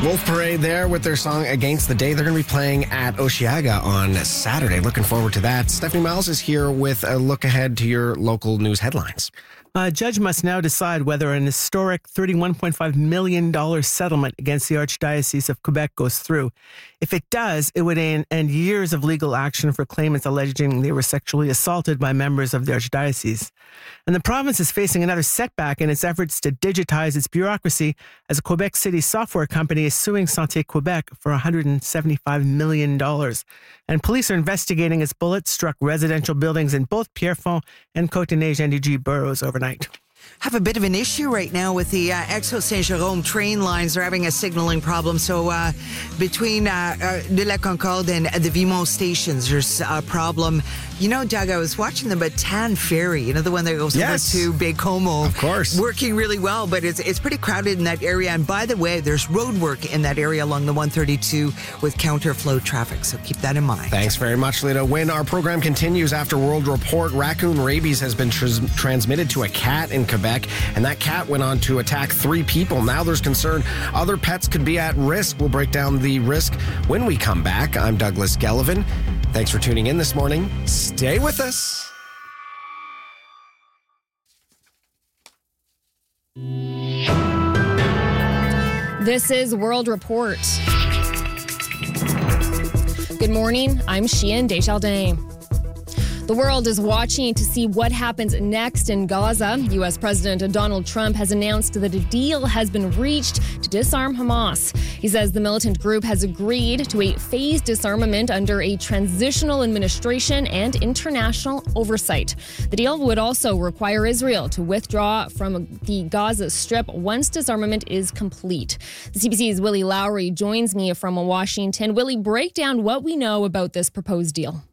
Wolf Parade there with their song Against the Day. They're going to be playing at Osheaga on Saturday. Looking forward to that. Stephanie Miles is here with a look ahead to your local news headlines. A judge must now decide whether an historic $31.5 million settlement against the Archdiocese of Quebec goes through. If it does, it would end years of legal action for claimants alleging they were sexually assaulted by members of the Archdiocese. And the province is facing another setback in its efforts to digitize its bureaucracy as a Quebec City software company is suing Santé Quebec for $175 million. And police are investigating as bullets struck residential buildings in both Pierrefonds and Côte-Neige-NDG boroughs overnight. Have a bit of an issue right now with the Exo Saint-Jérôme train lines. They're having a signaling problem. So between de la Concorde and the Vimont stations, there's a problem. You know, Doug, I was watching the Bataan Ferry, you know, the one that goes over to Baie-Comeau. Of course. Working really well, but it's pretty crowded in that area. And by the way, there's road work in that area along the 132 with counterflow traffic. So keep that in mind. Thanks very much, Lita. When our program continues after World Report, raccoon rabies has been transmitted to a cat in Quebec, and that cat went on to attack 3 people. Now there's concern other pets could be at risk. We'll break down the risk when we come back. I'm Douglas Gellivan. Thanks for tuning in this morning. Stay with us. This is World Report. Good morning. I'm Sheehan Desjardins. The world is watching to see what happens next in Gaza. U.S. President Donald Trump has announced that a deal has been reached to disarm Hamas. He says the militant group has agreed to a phased disarmament under a transitional administration and international oversight. The deal would also require Israel to withdraw from the Gaza Strip once disarmament is complete. The CBC's Willie Lowry joins me from Washington. Willie, break down what we know about this proposed deal.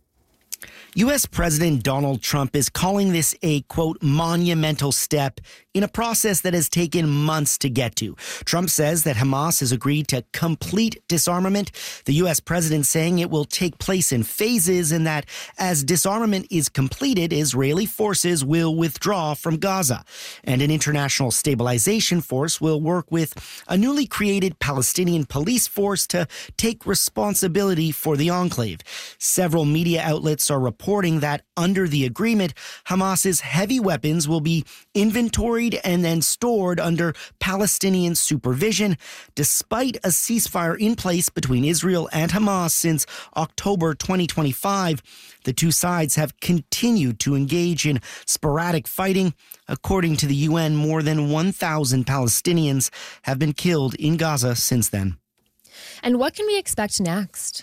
U.S. President Donald Trump is calling this a, quote, monumental step in a process that has taken months to get to. Trump says that Hamas has agreed to complete disarmament. The U.S. president saying it will take place in phases and that as disarmament is completed, Israeli forces will withdraw from Gaza. And an international stabilization force will work with a newly created Palestinian police force to take responsibility for the enclave. Several media outlets are reporting that under the agreement, Hamas's heavy weapons will be inventoried and then stored under Palestinian supervision, despite a ceasefire in place between Israel and Hamas since October 2025. The two sides have continued to engage in sporadic fighting. According to the UN, more than 1,000 Palestinians have been killed in Gaza since then. And what can we expect next?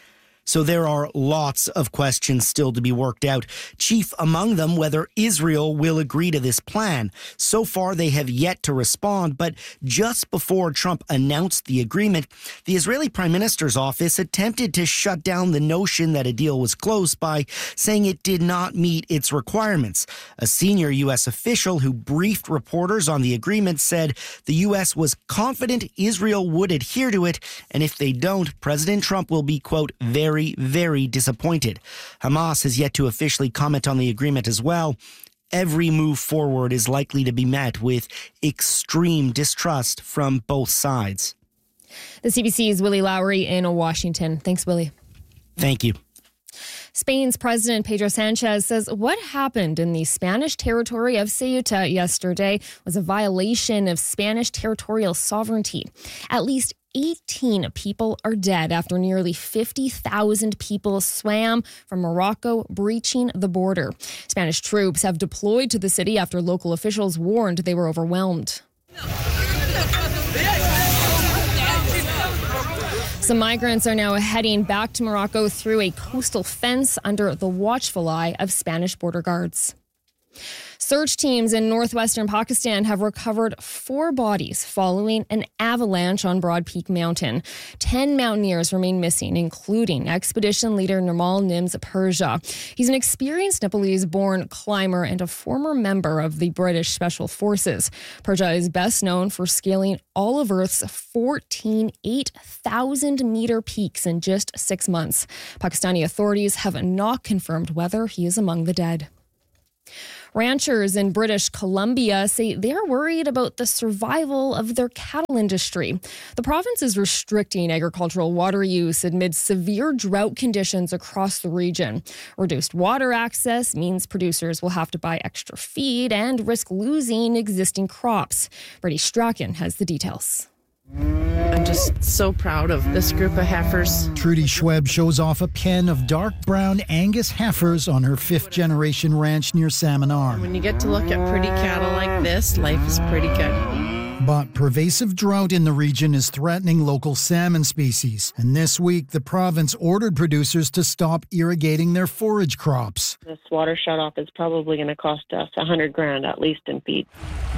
So there are lots of questions still to be worked out. Chief among them, whether Israel will agree to this plan. So far, they have yet to respond. But just before Trump announced the agreement, the Israeli Prime Minister's office attempted to shut down the notion that a deal was close by saying it did not meet its requirements. A senior U.S. official who briefed reporters on the agreement said the U.S. was confident Israel would adhere to it. And if they don't, President Trump will be, quote, very disappointed. Hamas has yet to officially comment on the agreement as well. Every move forward is likely to be met with extreme distrust from both sides. The CBC's Willie Lowry in Washington. Thanks, Willie. Thank you. Spain's President Pedro Sanchez says what happened in the Spanish territory of Ceuta yesterday was a violation of Spanish territorial sovereignty. At least 18 people are dead after nearly 50,000 people swam from Morocco, breaching the border. Spanish troops have deployed to the city after local officials warned they were overwhelmed. Some migrants are now heading back to Morocco through a coastal fence under the watchful eye of Spanish border guards. Search teams in northwestern Pakistan have recovered 4 bodies following an avalanche on Broad Peak Mountain. 10 mountaineers remain missing, including expedition leader Nirmal Nims Persia. He's an experienced Nepalese-born climber and a former member of the British Special Forces. Persia is best known for scaling all of Earth's 14 8,000-meter peaks in just 6 months. Pakistani authorities have not confirmed whether he is among the dead. Ranchers in British Columbia say they're worried about the survival of their cattle industry. The province is restricting agricultural water use amid severe drought conditions across the region. Reduced water access means producers will have to buy extra feed and risk losing existing crops. Brady Strachan has the details. I'm just so proud of this group of heifers. Trudy Schweb shows off a pen of dark brown Angus heifers on her 5th-generation ranch near Salmon Arm. When you get to look at pretty cattle like this, life is pretty good. But pervasive drought in the region is threatening local salmon species. And this week, the province ordered producers to stop irrigating their forage crops. This water shutoff is probably going to cost us $100,000 at least in feed.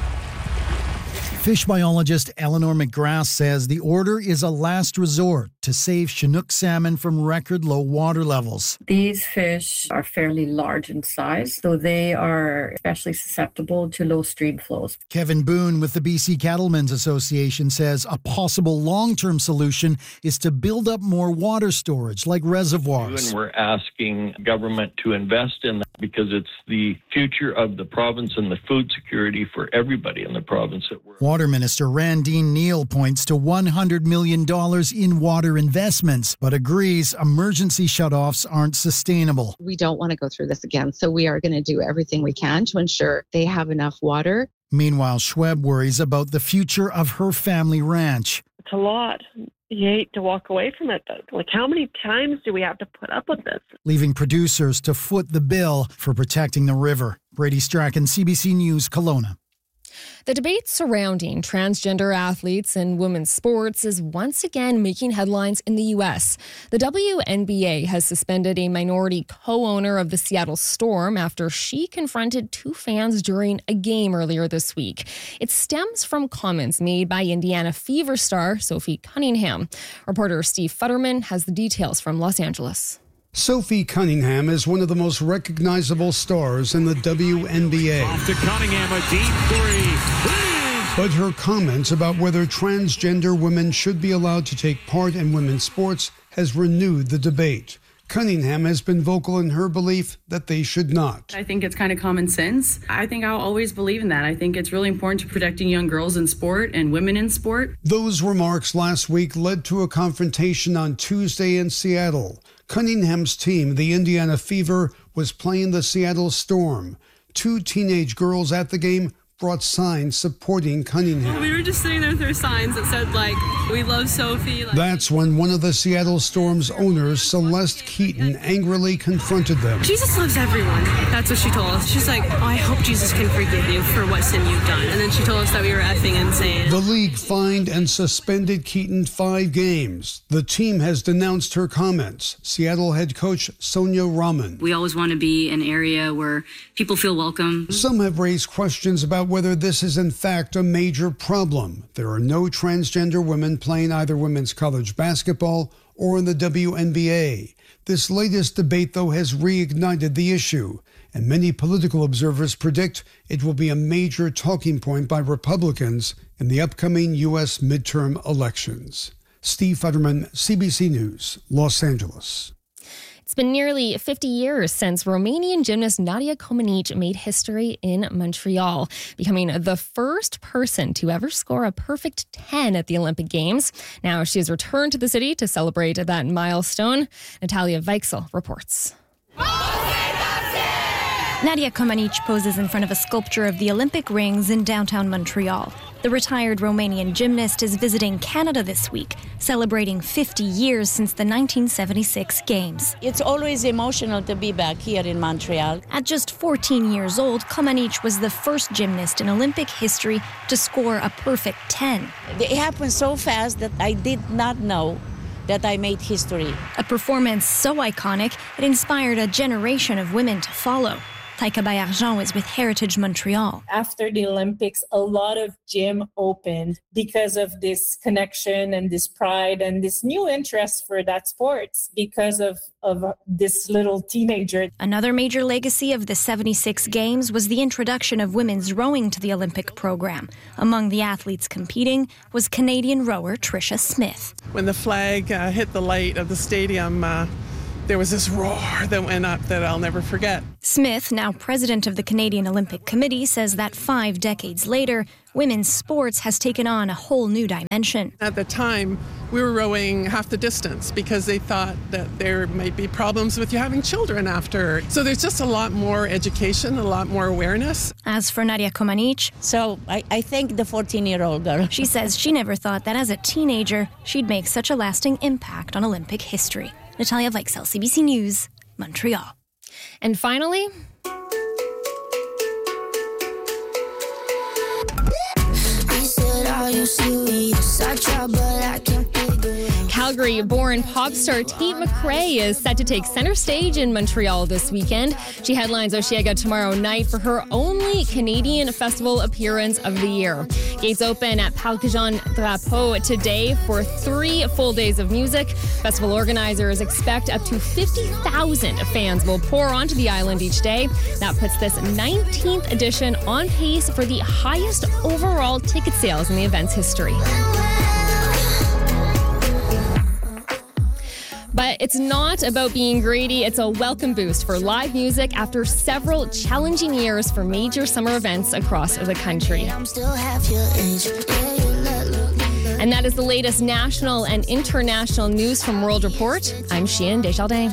Fish biologist Eleanor McGrath says the order is a last resort to save Chinook salmon from record low water levels. These fish are fairly large in size, so they are especially susceptible to low stream flows. Kevin Boone with the BC Cattlemen's Association says a possible long-term solution is to build up more water storage like reservoirs. And we're asking government to invest in that because it's the future of the province and the food security for everybody in the province that we're. Water Minister Randine Neal points to $100 million in water investments, but agrees emergency shutoffs aren't sustainable. We don't want to go through this again, so we are going to do everything we can to ensure they have enough water. Meanwhile, Schweb worries about the future of her family ranch. It's a lot. You hate to walk away from it, though. Like, how many times do we have to put up with this? Leaving producers to foot the bill for protecting the river. Brady Strachan, CBC News, Kelowna. The debate surrounding transgender athletes in women's sports is once again making headlines in the U.S. The WNBA has suspended a minority co-owner of the Seattle Storm after she confronted 2 fans during a game earlier this week. It stems from comments made by Indiana Fever star Sophie Cunningham. Reporter Steve Futterman has the details from Los Angeles. Sophie Cunningham is one of the most recognizable stars in the WNBA. Off to Cunningham, a deep three. But her comments about whether transgender women should be allowed to take part in women's sports has renewed the debate. Cunningham has been vocal in her belief that they should not. I think it's kind of common sense. I think I'll always believe in that. I think it's really important to protecting young girls in sport and women in sport. Those remarks last week led to a confrontation on Tuesday in Seattle. Cunningham's team, the Indiana Fever, was playing the Seattle Storm. 2 teenage girls at the game brought signs supporting Cunningham. We were just sitting there with our signs that said, like, we love Sophie. That's when one of the Seattle Storm's owners, Celeste Keaton, angrily confronted them. Jesus loves everyone. That's what she told us. She's like, I hope Jesus can forgive you for what sin you've done. And then she told us that we were effing insane. The league fined and suspended Keaton 5 games. The team has denounced her comments. Seattle head coach Sonia Rahman. We always want to be an area where people feel welcome. Some have raised questions about whether this is in fact a major problem. There are no transgender women playing either women's college basketball or in the WNBA. This latest debate, though, has reignited the issue, and many political observers predict it will be a major talking point by Republicans in the upcoming U.S. midterm elections. Steve Futterman, CBC News, Los Angeles. It's been nearly 50 years since Romanian gymnast Nadia Comaneci made history in Montreal, becoming the first person to ever score a perfect 10 at the Olympic Games. Now she has returned to the city to celebrate that milestone. Natalia Weichsel reports. Nadia Comaneci poses in front of a sculpture of the Olympic rings in downtown Montreal. The retired Romanian gymnast is visiting Canada this week, celebrating 50 years since the 1976 Games. It's always emotional to be back here in Montreal. At just 14 years old, Comaneci was the first gymnast in Olympic history to score a perfect 10. It happened so fast that I did not know that I made history. A performance so iconic, it inspired a generation of women to follow. Taika Bayarjan is with Heritage Montreal. After the Olympics, a lot of gym opened because of this connection and this pride and this new interest for that sports because of this little teenager. Another major legacy of the 76 Games was the introduction of women's rowing to the Olympic program. Among the athletes competing was Canadian rower Tricia Smith. When the flag hit the light of the stadium, there was this roar that went up that I'll never forget. Smith, now president of the Canadian Olympic Committee, says that 5 decades later, women's sports has taken on a whole new dimension. At the time, we were rowing half the distance because they thought that there might be problems with you having children after. So there's just a lot more education, a lot more awareness. As for Nadia Comaneci, so I thank the 14-year-old girl. She says she never thought that as a teenager, she'd make such a lasting impact on Olympic history. Natalia Weichsel, CBC News, Montreal. And finally, Calgary-born pop star Tate McRae is set to take center stage in Montreal this weekend. She headlines Osheaga tomorrow night for her only Canadian festival appearance of the year. Gates open at Parc Jean Drapeau today for 3 full days of music. Festival organizers expect up to 50,000 fans will pour onto the island each day. That puts this 19th edition on pace for the highest overall ticket sales in the event's history. But it's not about being greedy. It's a welcome boost for live music after several challenging years for major summer events across the country. And that is the latest national and international news from World Report. I'm Sheehan Desjardins.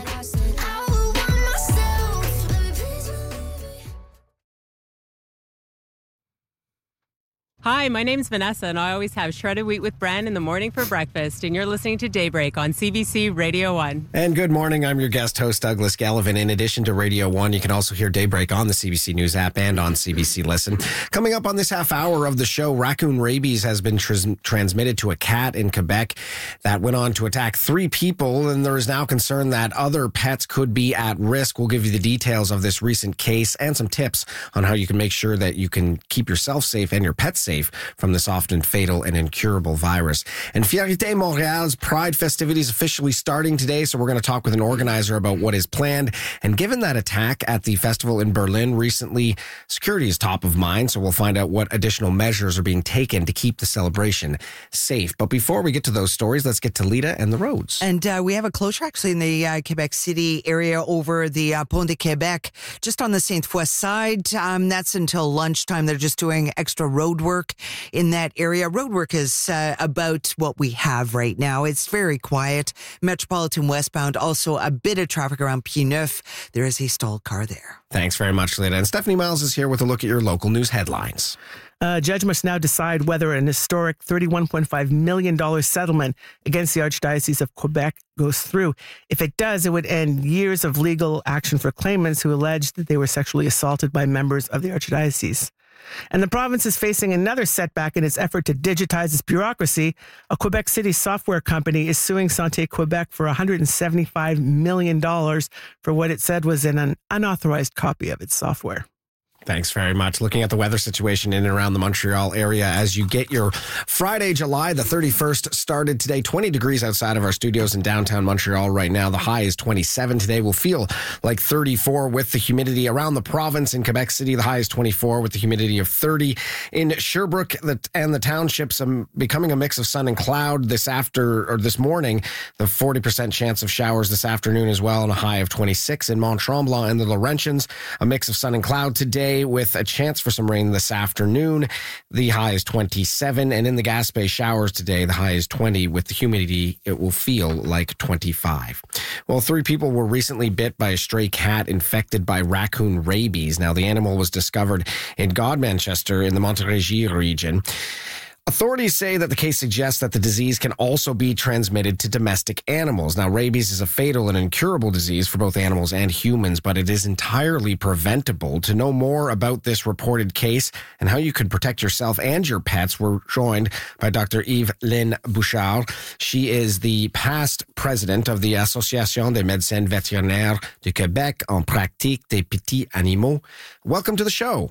Hi, my name's Vanessa, and I always have shredded wheat with bran in the morning for breakfast, and you're listening to Daybreak on CBC Radio 1. And good morning. I'm your guest host, Douglas Gallivan. In addition to Radio 1, you can also hear Daybreak on the CBC News app and on CBC Listen. Coming up on this half hour of the show, raccoon rabies has been transmitted to a cat in Quebec that went on to attack 3 people, and there is now concern that other pets could be at risk. We'll give you the details of this recent case and some tips on how you can make sure that you can keep yourself safe and your pets safe from this often fatal and incurable virus. And Fiérité Montréal's Pride festivities officially starting today, so we're going to talk with an organizer about what is planned. And given that attack at the festival in Berlin recently, security is top of mind, so we'll find out what additional measures are being taken to keep the celebration safe. But before we get to those stories, let's get to Lita and the roads. And we have a closure actually in the Quebec City area over the Pont de Québec, just on the Sainte-Foy side. That's until lunchtime. They're just doing extra road work in that area. Road work is about what we have right now. It's very quiet. Metropolitan westbound, also a bit of traffic around P9. There is a stalled car there. Thanks very much, Lita. And Stephanie Miles is here with a look at your local news headlines. A judge must now decide whether an historic $31.5 million settlement against the Archdiocese of Quebec goes through. If it does, it would end years of legal action for claimants who alleged that they were sexually assaulted by members of the Archdiocese. And the province is facing another setback in its effort to digitize its bureaucracy. A Quebec City software company is suing Santé Quebec for $175 million for what it said was an unauthorized copy of its software. Thanks very much. Looking at the weather situation in and around the Montreal area as you get your Friday, July the 31st started today. 20 degrees outside of our studios in downtown Montreal right now. The high is 27 today. Will feel like 34 with the humidity around the province. In Quebec City, the high is 24 with the humidity of 30. In Sherbrooke and the townships, becoming a mix of sun and cloud this morning. The 40% chance of showers this afternoon as well, and a high of 26. In Mont-Tremblant and the Laurentians, a mix of sun and cloud today, with a chance for some rain this afternoon. The high is 27. And in the Gaspé, showers today. The high is 20. With the humidity, it will feel like 25. Well, 3 people were recently bit by a stray cat infected by raccoon rabies. Now, the animal was discovered in Godmanchester in the Montérégie region. Authorities say that the case suggests that the disease can also be transmitted to domestic animals. Now, rabies is a fatal and incurable disease for both animals and humans, but it is entirely preventable. To know more about this reported case and how you can protect yourself and your pets, we're joined by Dr. Yves-Lynne Bouchard. She is the past president of the Association des médecins vétérinaires du Québec en pratique des petits animaux. Welcome to the show.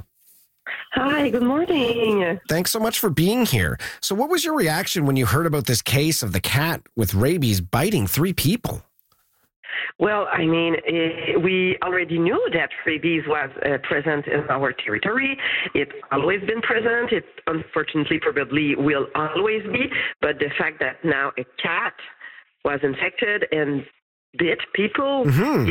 Hi, good morning. Thanks so much for being here. So what was your reaction when you heard about this case of the cat with rabies biting 3 people? Well, I mean, we already knew that rabies was present in our territory. It's always been present. It unfortunately probably will always be. But the fact that now a cat was infected and bit people,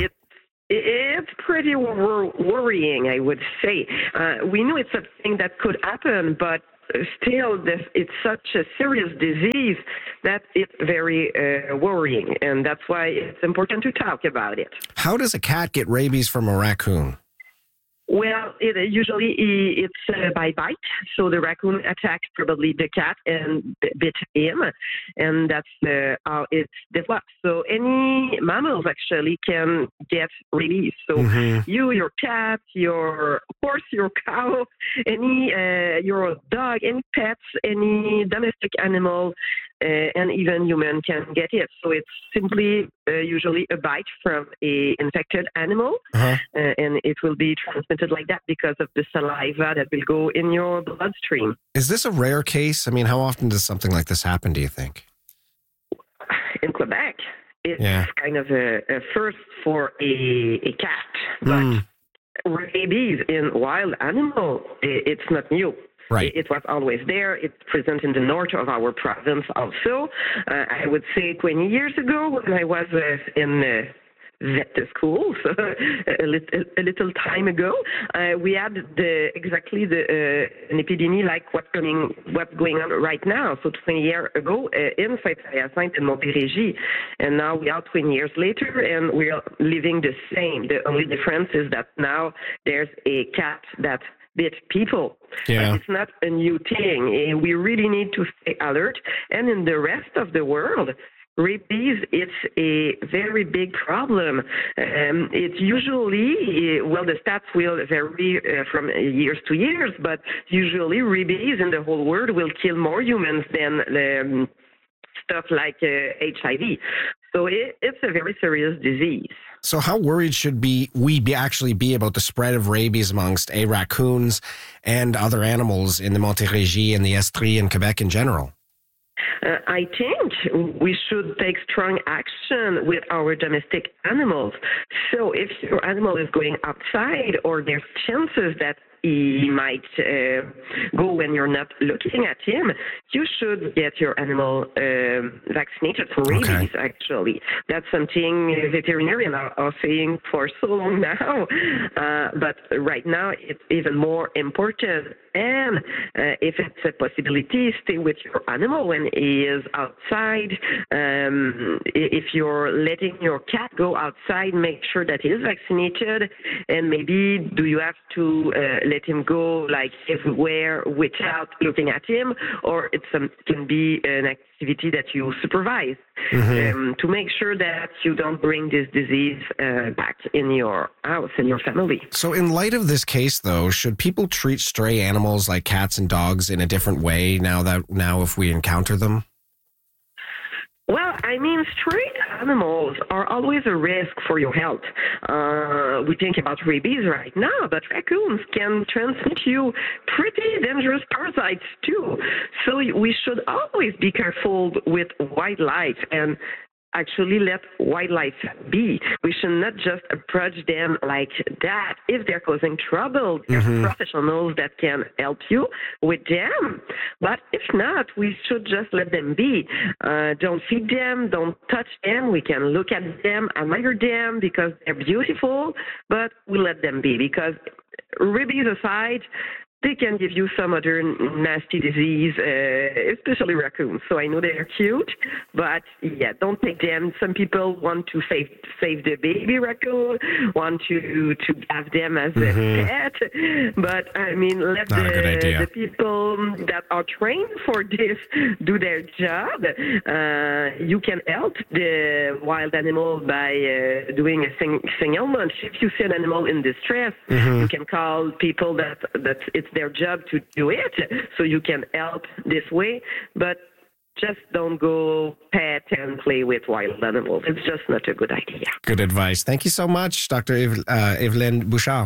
it's pretty worrying, I would say. We know it's something that could happen, but still, it's such a serious disease that it's very worrying, and that's why it's important to talk about it. How does a cat get rabies from a raccoon? Well, usually it's by bite. So the raccoon attacks probably the cat and bit him, and that's how it's developed. So any mammals actually can get rabies. So you, your cat, your horse, your cow, your dog, any pets, any domestic animal, and even human can get it. So it's simply usually a bite from a infected animal, and it will be transmitted like that because of the saliva that will go in your bloodstream. Is this a rare case? I mean, how often does something like this happen, do you think? In Quebec, it's kind of a first for a cat, but rabies in wild animal, it's not new. Right. It was always there. It's present in the north of our province also. I would say 20 years ago when I was in vet school, so a little time ago, we had exactly an epidemic like what's going on right now. So 20 years ago in Saint-Hyacinthe in Montérégie, and now we are 20 years later, and we are living the same. The only difference is that now there's a cat that bit people. Yeah. It's not a new thing. We really need to stay alert. And in the rest of the world, rabies, it's a very big problem. It's usually, the stats will vary from years to years, but usually rabies in the whole world will kill more humans than stuff like HIV. So it's a very serious disease. So how worried should we actually be about the spread of rabies amongst raccoons and other animals in the Montérégie and the Estrie and Quebec in general? I think we should take strong action with our domestic animals. So if your animal is going outside, or there's chances that he might go when you're not looking at him, you should get your animal vaccinated for rabies, actually. That's something veterinarians are saying for so long now. But right now, it's even more important. And if it's a possibility, stay with your animal when he is outside. If you're letting your cat go outside, make sure that he is vaccinated. And maybe do you have to let him go like everywhere without looking at him, or it can be an activity that you supervise to make sure that you don't bring this disease back in your house and your family. So in light of this case, though, should people treat stray animals like cats and dogs in a different way now if we encounter them? Well, I mean, stray animals are always a risk for your health. We think about rabies right now, but raccoons can transmit you pretty dangerous parasites too. So we should always be careful with wildlife and actually let wildlife be. We should not just approach them like that. If they're causing trouble, there's professionals that can help you with them. But if not, we should just let them be. Don't feed them, don't touch them. We can look at them, admire them because they're beautiful, but we let them be because rabies aside, they can give you some other nasty disease, especially raccoons. So I know they're cute, but don't take them. Some people want to save the baby raccoon, want to have them as a pet, but I mean, let the people that are trained for this do their job. You can help the wild animal by doing a signalement. If you see an animal in distress, you can call people that it's their job to do it, so you can help this way, but just don't go pet and play with wild animals. It's just not a good idea. Good advice. Thank you so much, Dr. Evelyne Bouchard.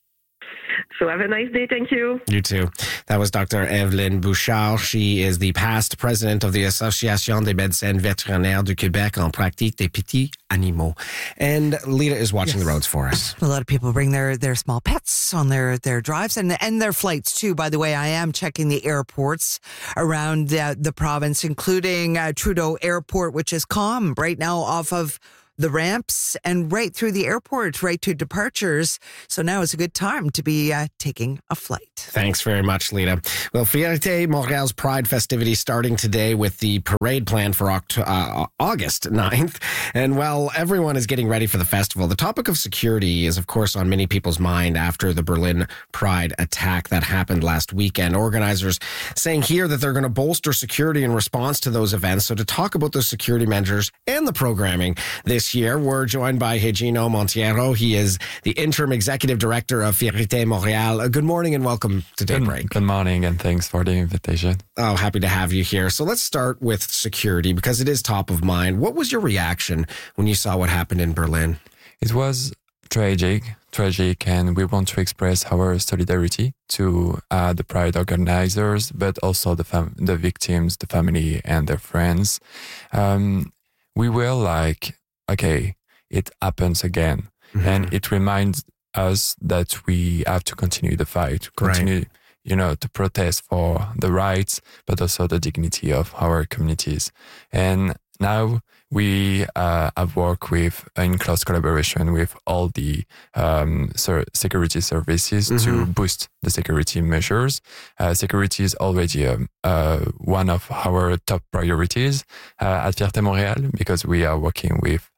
So have a nice day. Thank you. You too. That was Dr. Evelyne Bouchard. She is the past president of the Association des médecins vétérinaires du Québec en pratique des petits animaux. And Lita is watching the roads for us. A lot of people bring their small pets on their drives and their flights too. By the way, I am checking the airports around the province, including Trudeau Airport, which is calm right now off of the ramps and right through the airport, right to departures. So now is a good time to be taking a flight. Thanks very much, Lita. Well, Fierté Montréal's Pride festivities starting today with the parade planned for August 9th. And while everyone is getting ready for the festival, the topic of security is, of course, on many people's mind after the Berlin Pride attack that happened last weekend. Organizers saying here that they're going to bolster security in response to those events. So to talk about those security measures and the programming this year, we're joined by Higino Monteiro. He is the interim executive director of Fierté Montréal. Good morning and welcome to Daybreak. Good morning and thanks for the invitation. Oh, happy to have you here. So let's start with security because it is top of mind. What was your reaction when you saw what happened in Berlin? It was tragic, and we want to express our solidarity to the Pride organizers, but also the victims, the family and their friends. We were like, okay, it happens again. Mm-hmm. And it reminds us that we have to continue the fight, continue, to protest for the rights, but also the dignity of our communities. And now we have worked in close collaboration with all the security services to boost the security measures. Security is already one of our top priorities at Fierté Montréal because we are working with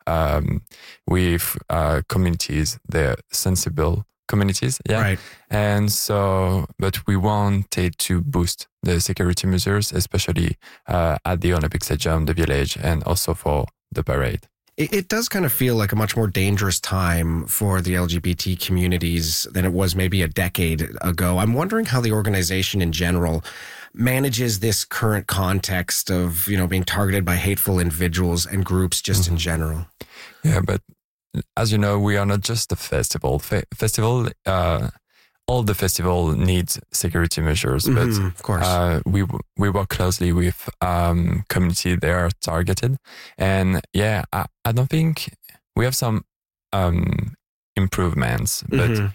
communities, the sensible communities. Yeah. Right. And so, but we wanted to boost the security measures, especially at the Olympic Stadium, the village, and also for the parade. It does kind of feel like a much more dangerous time for the LGBT communities than it was maybe a decade ago. I'm wondering how the organization in general manages this current context of, being targeted by hateful individuals and groups just in general. Yeah, but as you know, we are not just a festival. All the festival needs security measures, but of course. We work closely with community that are targeted. And yeah, I don't think we have some improvements, but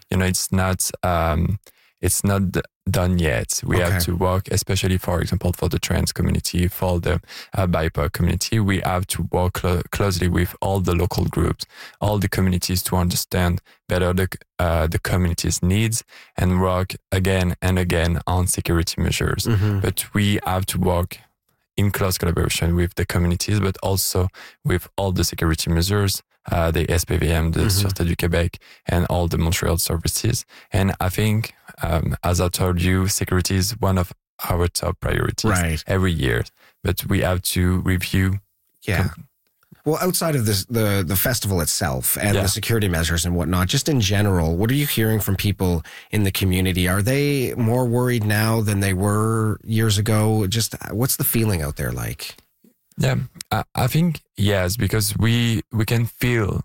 it's not done yet. We have to work, especially, for example, for the trans community, for the BIPOC community. We have to work closely with all the local groups, all the communities to understand better the community's needs and work again and again on security measures. But we have to work in close collaboration with the communities, but also with all the security measures, the SPVM, the Sûreté du Québec, and all the Montreal services. And I think, as I told you, security is one of our top priorities every year. But we have to review. Yeah. Well, outside of this, the festival itself and the security measures and whatnot, just in general, what are you hearing from people in the community? Are they more worried now than they were years ago? Just what's the feeling out there like? Yeah, I think yes, because we can feel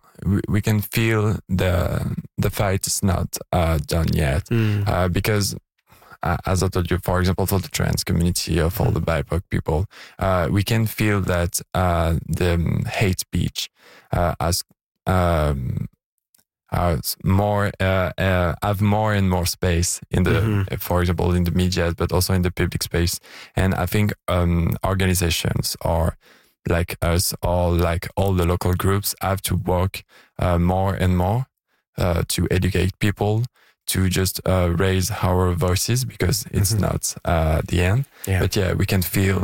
the fight is not done yet. Because as I told you, for example, for the trans community or for the BIPOC people, we can feel that the hate speech have more and more space in the, for example, in the media, but also in the public space. And I think organizations or like us or like all the local groups have to work more and more to educate people, to just raise our voices because it's not the end. Yeah. But yeah, we can feel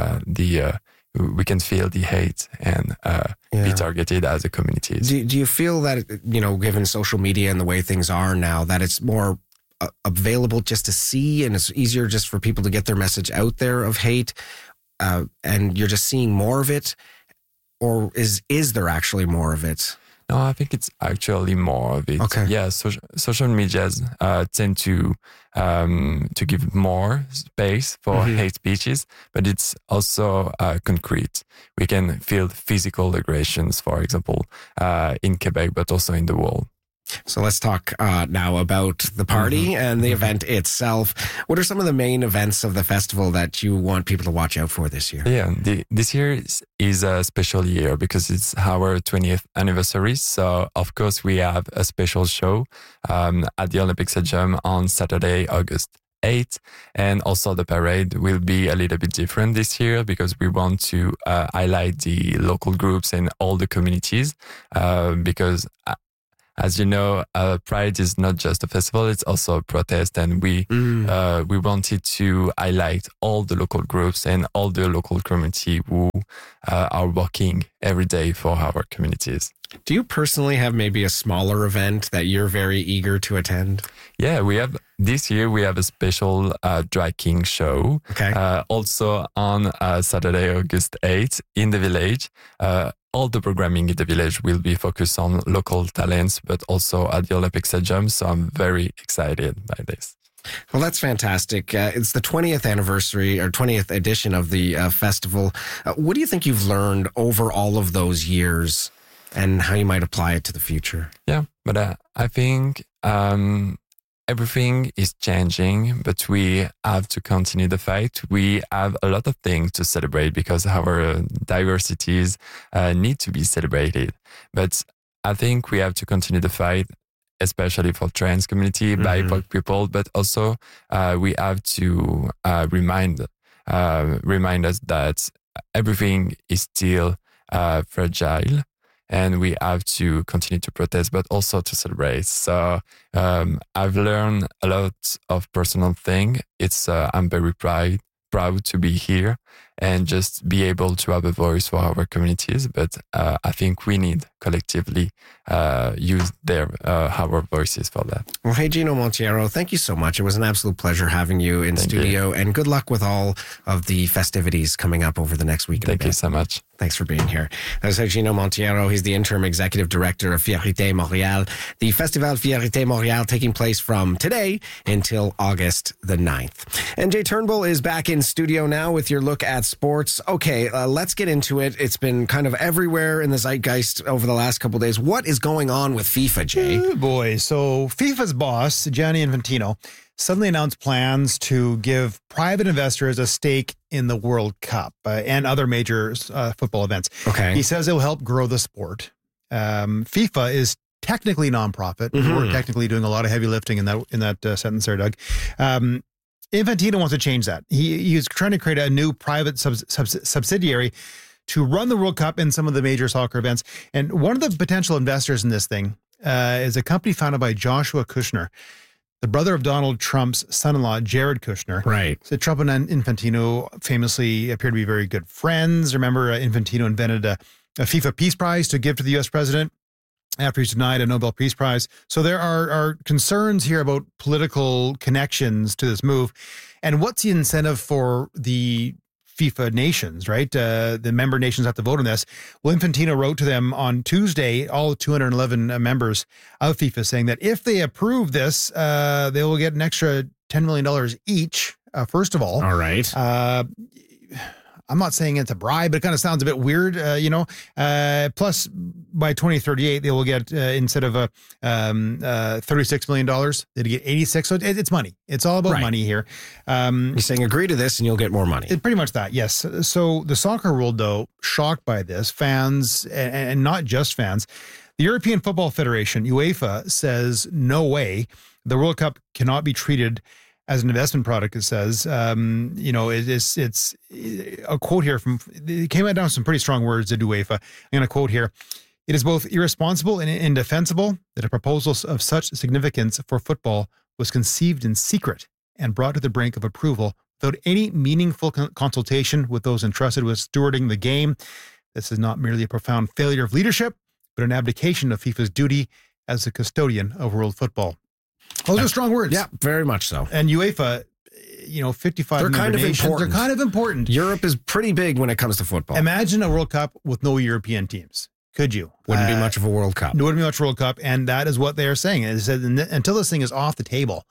the hate and be targeted as a community. Do you feel that, given social media and the way things are now, that it's more available just to see and it's easier just for people to get their message out there of hate and you're just seeing more of it? Or is there actually more of it? No, I think it's actually more of it. Okay. Yeah, social medias tend to give more space for hate speeches, but it's also concrete. We can feel physical aggressions, for example, in Quebec, but also in the world. So let's talk now about the party and the event itself. What are some of the main events of the festival that you want people to watch out for this year? Yeah, this year is a special year because it's our 20th anniversary. So, of course, we have a special show at the Olympic Stadium on Saturday, August 8. And also the parade will be a little bit different this year because we want to highlight the local groups and all the communities because as you know, Pride is not just a festival; it's also a protest, and we wanted to highlight all the local groups and all the local community who are working every day for our communities. Do you personally have maybe a smaller event that you're very eager to attend? Yeah, this year we have a special drag king show. Okay. Also on Saturday, August 8th in the village. All the programming in the village will be focused on local talents, but also at the Olympic Stadium. So I'm very excited by this. Well, that's fantastic. It's the 20th anniversary or 20th edition of the festival. What do you think you've learned over all of those years and how you might apply it to the future? Yeah, but I think everything is changing, but we have to continue the fight. We have a lot of things to celebrate because our diversities need to be celebrated. But I think we have to continue the fight, especially for trans community, BIPOC people, but also we have to remind us that everything is still fragile. And we have to continue to protest, but also to celebrate. So I've learned a lot of personal things. I'm very proud to be here and just be able to have a voice for our communities. But I think we need collectively use our voices for that. Well, hey, Gino Monteiro, thank you so much. It was an absolute pleasure having you in studio, and good luck with all of the festivities coming up over the next week. Thank you so much. Thanks for being here. That was Gino Monteiro. He's the interim executive director of Fierté Montréal. The Festival Fierté Montréal taking place from today until August the 9th. And Jay Turnbull is back in studio now with your look at sports. Okay, let's get into it. It's been kind of everywhere in the zeitgeist over the last couple of days. What is going on with FIFA, Jay? Oh boy. So FIFA's boss, Gianni Infantino, suddenly announced plans to give private investors a stake in the World Cup and other major football events. Okay. He says it will help grow the sport. FIFA is technically nonprofit. We're technically doing a lot of heavy lifting in that sentence there, Doug. Infantino wants to change that. He's trying to create a new private subsidiary to run the World Cup and some of the major soccer events. And one of the potential investors in this thing is a company founded by Joshua Kushner, the brother of Donald Trump's son-in-law, Jared Kushner. Right. So Trump and Infantino famously appear to be very good friends. Remember, Infantino invented a FIFA Peace Prize to give to the U.S. president after he's denied a Nobel Peace Prize. So there are concerns here about political connections to this move. And what's the incentive for the FIFA nations, right? The member nations have to vote on this. Well, Infantino wrote to them on Tuesday, all 211 members of FIFA, saying that if they approve this, they will get an extra $10 million each, first of all. All right. I'm not saying it's a bribe, but it kind of sounds a bit weird, Plus, by 2038, they will get, instead of $36 million, they'd get 86. So it's money. It's all about money here. You're saying agree to this and you'll get more money. Pretty much that, yes. So the soccer world, though, shocked by this, fans, and not just fans. The European Football Federation, UEFA, says no way. The World Cup cannot be treated as an investment product. It says, it's a quote here from, it came out down some pretty strong words at UEFA. I'm going to quote here. It is both irresponsible and indefensible that a proposal of such significance for football was conceived in secret and brought to the brink of approval without any meaningful consultation with those entrusted with stewarding the game. This is not merely a profound failure of leadership, but an abdication of FIFA's duty as the custodian of world football. Those are strong words. Yeah, very much so. And UEFA, 55 They're kind of nations, important. They're kind of important. Europe is pretty big when it comes to football. Imagine a World Cup with no European teams. Could you? Wouldn't be much of a World Cup. Wouldn't be much World Cup. And that is what they are saying. It said, until this thing is off the table,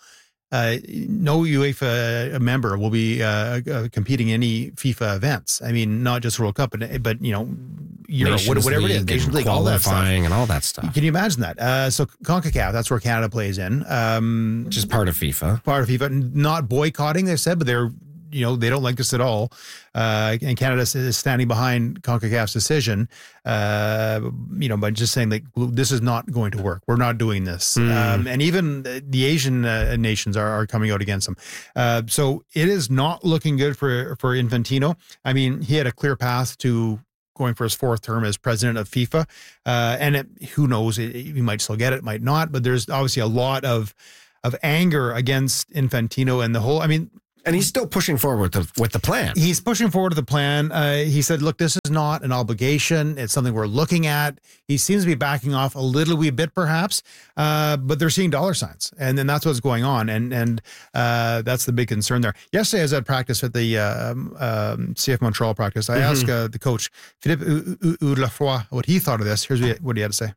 no UEFA member will be competing in any FIFA events. I mean, not just World Cup, but Europe, whatever it is, Nations League, all that stuff. And all that stuff. Can you imagine that? So CONCACAF, that's where Canada plays in. Which is part of FIFA. Part of FIFA. Not boycotting, they said, but they're they don't like this at all. And Canada is standing behind CONCACAF's decision, by just saying like, this is not going to work. We're not doing this. And even the Asian nations are coming out against them. So it is not looking good for Infantino. I mean, he had a clear path to going for his fourth term as president of FIFA. Who knows, he might still get it, might not, but there's obviously a lot of anger against Infantino and the whole, and he's still pushing forward with the plan. He's pushing forward with the plan. He said, look, this is not an obligation. It's something we're looking at. He seems to be backing off a little wee bit, perhaps, but they're seeing dollar signs. And then that's what's going on. And that's the big concern there. Yesterday, I was at practice at the CF Montreal practice. I asked the coach, Philippe Oudlafroy, what he thought of this. Here's what he had to say.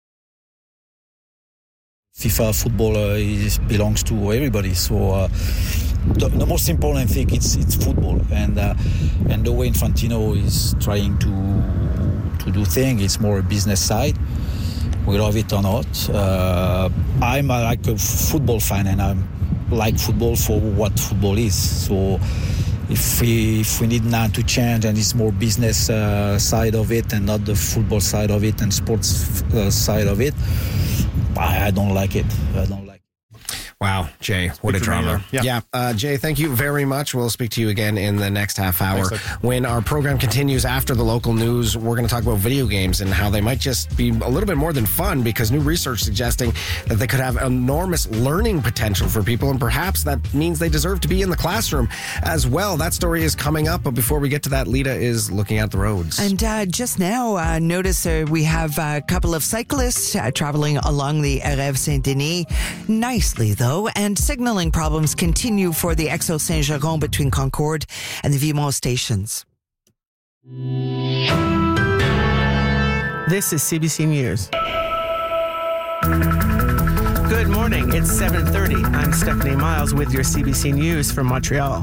FIFA football belongs to everybody, so the most important thing it's football, and the way Infantino is trying to do things, it's more a business side. We love it or not. I'm like a football fan, and I like football for what football is. So if we need now to change, and it's more business side of it, and not the football side of it and sports side of it, I don't like it. Wow, Jay, what a drama. Yeah. Jay, thank you very much. We'll speak to you again in the next half hour. When our program continues after the local news, we're going to talk about video games and how they might just be a little bit more than fun, because new research suggesting that they could have enormous learning potential for people, and perhaps that means they deserve to be in the classroom as well. That story is coming up, but before we get to that, Lita is looking at the roads. And just now, notice we have a couple of cyclists traveling along the RF Saint-Denis nicely, though, and signaling problems continue for the Exo Saint-Jérôme between Concorde and the Vimont stations. This is CBC News. Good morning. It's 7:30. I'm Stephanie Miles with your CBC News from Montreal.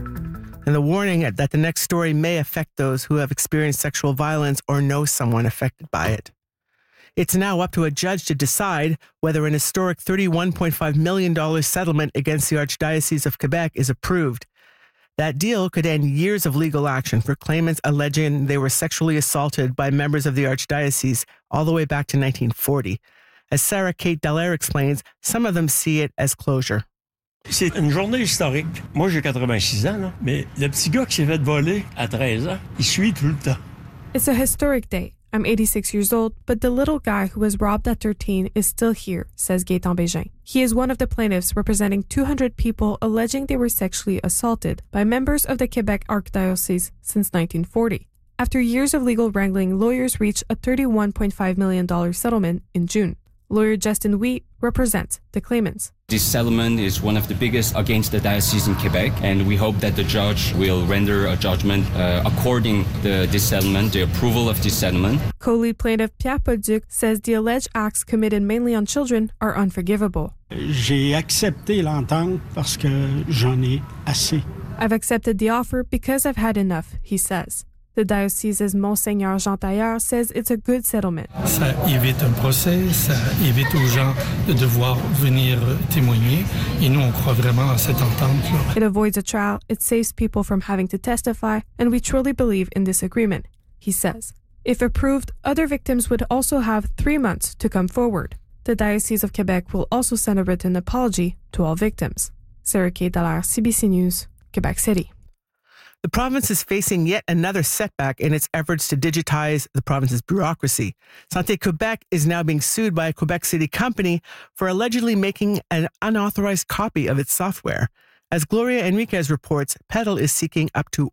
And the warning that the next story may affect those who have experienced sexual violence or know someone affected by it. It's now up to a judge to decide whether an historic $31.5 million settlement against the Archdiocese of Quebec is approved. That deal could end years of legal action for claimants alleging they were sexually assaulted by members of the Archdiocese all the way back to 1940. As Sarah Kate Dallaire explains, some of them see it as closure. C'est une journée historique. Moi, j'ai 86 ans, là, mais le petit gars qui s'est fait voler à 13 ans, il suit tout le temps. It's a historic day. I'm 86 years old, but the little guy who was robbed at 13 is still here, says Gaëtan Bégin. He is one of the plaintiffs representing 200 people alleging they were sexually assaulted by members of the Quebec Archdiocese since 1940. After years of legal wrangling, lawyers reached a $31.5 million settlement in June. Lawyer Justin Wheat represents the claimants. This settlement is one of the biggest against the diocese in Quebec, and we hope that the judge will render a judgment according to this settlement, the approval of this settlement. Co-lead plaintiff Pierre Polduc says the alleged acts committed mainly on children are unforgivable. J'ai accepté l'entente parce que j'en ai assez. I've accepted the offer because I've had enough, he says. The diocese's Monseigneur Jean Tailleur says it's a good settlement. Ça évite un procès, ça évite aux gens de devoir venir témoigner, et nous on croit vraiment à cette entente-là. It avoids a trial, it saves people from having to testify, and we truly believe in this agreement, he says. If approved, other victims would also have 3 months to come forward. The Diocese of Quebec will also send a written apology to all victims. Sarah Kate Dallaire, CBC News, Quebec City. The province is facing yet another setback in its efforts to digitize the province's bureaucracy. Santé Québec is now being sued by a Quebec City company for allegedly making an unauthorized copy of its software. As Gloria Enriquez reports, Petal is seeking up to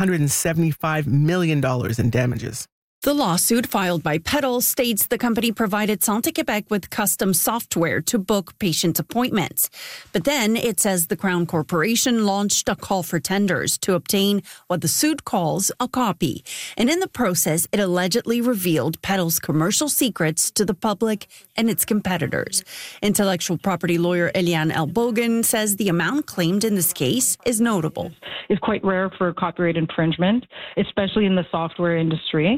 $175 million in damages. The lawsuit filed by Petal states the company provided Santé Québec with custom software to book patient appointments. But then it says the Crown Corporation launched a call for tenders to obtain what the suit calls a copy. And in the process, it allegedly revealed Petal's commercial secrets to the public and its competitors. Intellectual property lawyer Eliane Elbogen says the amount claimed in this case is notable. It's quite rare for copyright infringement, especially in the software industry.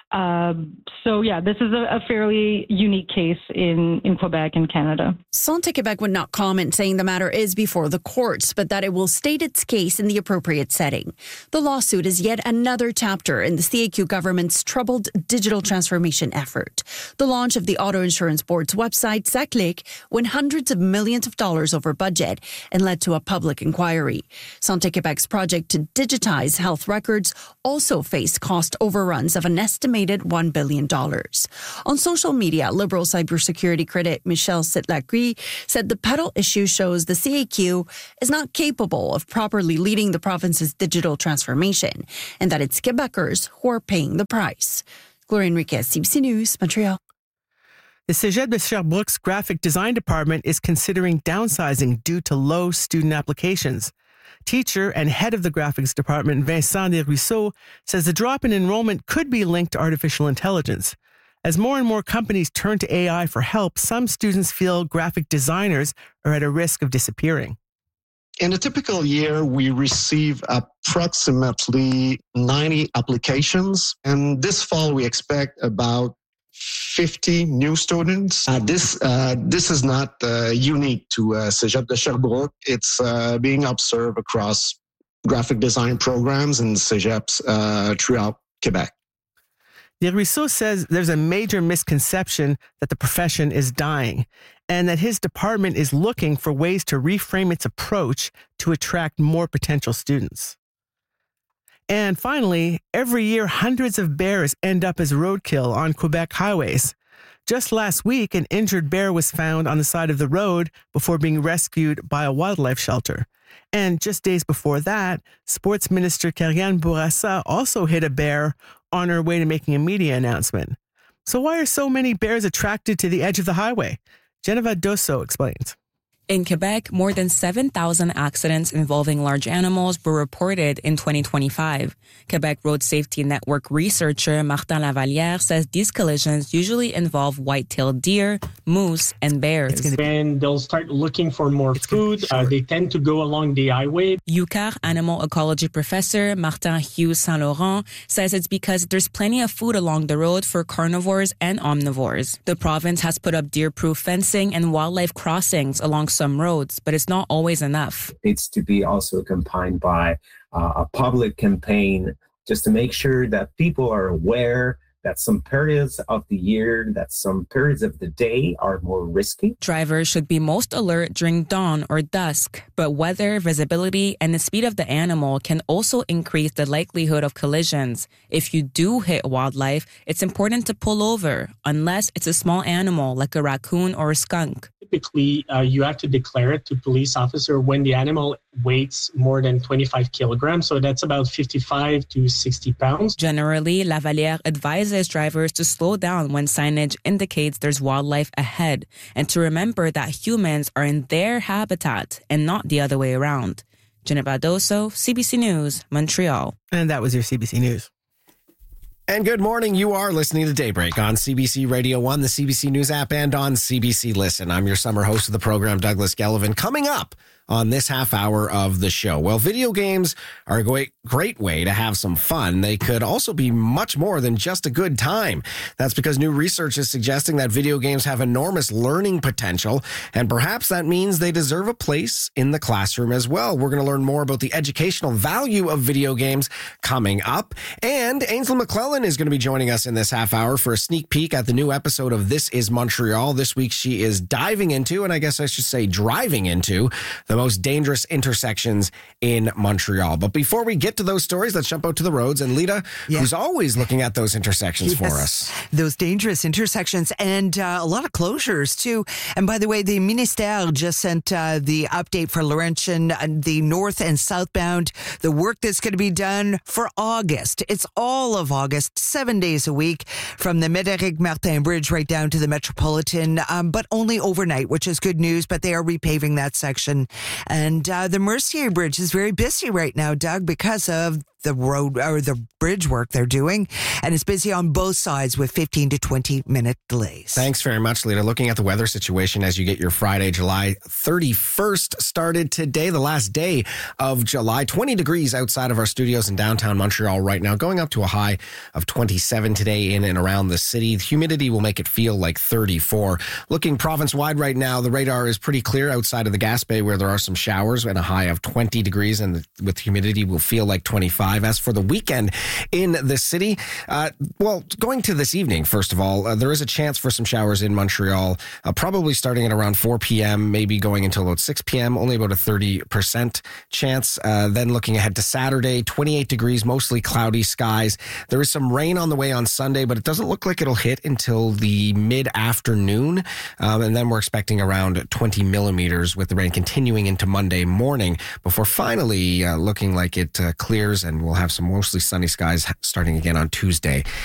This is a fairly unique case in Quebec and Canada. Santé Québec would not comment, saying the matter is before the courts, but that it will state its case in the appropriate setting. The lawsuit is yet another chapter in the CAQ government's troubled digital transformation effort. The launch of the Auto Insurance Board's website, SACLIC, went hundreds of millions of dollars over budget and led to a public inquiry. Santé Québec's project to digitize health records also faced cost overruns of an estimated $1 billion. On social media, Liberal cybersecurity critic Michel Sitlacqui said the pedal issue shows the CAQ is not capable of properly leading the province's digital transformation and that it's Quebecers who are paying the price. Gloria Enriquez, CBC News, Montreal. The Cégep de Sherbrooke's graphic design department is considering downsizing due to low student applications. Teacher and head of the graphics department, Vincent Desruisseaux, says the drop in enrollment could be linked to artificial intelligence. As more and more companies turn to AI for help, some students feel graphic designers are at a risk of disappearing. In a typical year, we receive approximately 90 applications. And this fall, we expect about 50 new students. This is not unique to Cégep de Sherbrooke. It's being observed across graphic design programs and cégeps throughout Quebec. Desruisseaux says there's a major misconception that the profession is dying and that his department is looking for ways to reframe its approach to attract more potential students. And finally, every year, hundreds of bears end up as roadkill on Quebec highways. Just last week, an injured bear was found on the side of the road before being rescued by a wildlife shelter. And just days before that, Sports Minister Karianne Bourassa also hit a bear on her way to making a media announcement. So why are so many bears attracted to the edge of the highway? Geneva Dosso explains. In Quebec, more than 7,000 accidents involving large animals were reported in 2025. Quebec Road Safety Network researcher Martin Lavalière says these collisions usually involve white-tailed deer, moose, and bears. When they'll start looking for more food, they tend to go along the highway. UQAR animal ecology professor Martin Hughes Saint Laurent says it's because there's plenty of food along the road for carnivores and omnivores. The province has put up deer-proof fencing and wildlife crossings along some roads, but it's not always enough. It needs to be also accompanied by a public campaign just to make sure that people are aware that some periods of the year, that some periods of the day are more risky. Drivers should be most alert during dawn or dusk, but weather, visibility, and the speed of the animal can also increase the likelihood of collisions. If you do hit wildlife, it's important to pull over, unless it's a small animal like a raccoon or a skunk. Typically, you have to declare it to police officer when the animal weighs more than 25 kilograms. So that's about 55 to 60 pounds. Generally, Lavalière advises drivers to slow down when signage indicates there's wildlife ahead and to remember that humans are in their habitat and not the other way around. Geneva Dosso, CBC News, Montreal. And that was your CBC News. And good morning. You are listening to Daybreak on CBC Radio 1, the CBC News app, and on CBC Listen. I'm your summer host of the program, Douglas Gellivan. Coming up on this half hour of the show, well, video games are a great way to have some fun. They could also be much more than just a good time. That's because new research is suggesting that video games have enormous learning potential, and perhaps that means they deserve a place in the classroom as well. We're going to learn more about the educational value of video games coming up. And Ainsley McClellan is going to be joining us in this half hour for a sneak peek at the new episode of This Is Montreal. This week, she is diving into, and I guess I should say driving into, the most dangerous intersections in Montreal. But before we get to those stories, let's jump out to the roads. And Lita, who's always looking at those intersections for us. Those dangerous intersections and a lot of closures, too. And by the way, the Ministère just sent the update for Laurentian, the north and southbound, the work that's going to be done for August. It's all of August, 7 days a week, from the Médéric Martin Bridge right down to the Metropolitan, but only overnight, which is good news. But they are repaving that section. And the Mercier Bridge is very busy right now, Doug, because of the road or the bridge work they're doing. And it's busy on both sides with 15 to 20 minute delays. Thanks very much, Lita. Looking at the weather situation as you get your Friday, July 31st started today, the last day of July. 20 degrees outside of our studios in downtown Montreal right now, going up to a high of 27 today in and around the city. The humidity will make it feel like 34. Looking province-wide right now, the radar is pretty clear outside of the Gaspé where there are some showers and a high of 20 degrees, and with humidity will feel like 25. As for the weekend in the city, going to this evening, first of all, there is a chance for some showers in Montreal, probably starting at around 4 p.m., maybe going until about 6 p.m., only about a 30% chance. Then looking ahead to Saturday, 28 degrees, mostly cloudy skies. There is some rain on the way on Sunday, but it doesn't look like it'll hit until the mid-afternoon. And then we're expecting around 20 millimeters with the rain continuing into Monday morning before finally looking like it clears, and we'll have some mostly sunny skies starting again on Tuesday